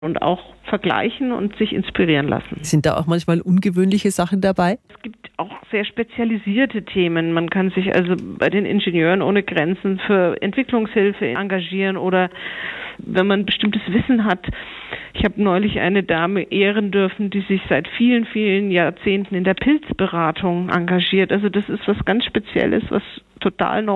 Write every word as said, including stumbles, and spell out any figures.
und auch vergleichen und sich inspirieren lassen. Sind da auch manchmal ungewöhnliche Sachen dabei? Es gibt auch sehr spezialisierte Themen. Man kann sich also bei den Ingenieuren ohne Grenzen für Entwicklungshilfe engagieren oder wenn man bestimmtes Wissen hat. Ich habe neulich eine Dame ehren dürfen, die sich seit vielen, vielen Jahrzehnten in der Pilzberatung engagiert. Also das ist was ganz Spezielles, was total neu